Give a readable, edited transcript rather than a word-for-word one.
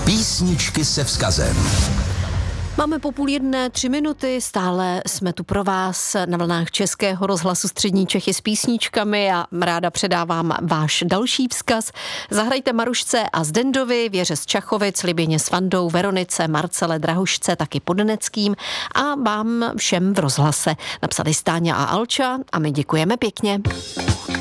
Písničky se vzkazem. Máme po 12:03, stále jsme tu pro vás na vlnách Českého rozhlasu Střední Čechy s písničkami a ráda předávám váš další vzkaz. Zahrajte Marušce a Zdendovi, Věře z Čachovic, Libině s Vandou, Veronice, Marcele Drahušce, taky Podneckým a vám všem v rozhlase. Napsali Stáňa a Alča a my děkujeme pěkně.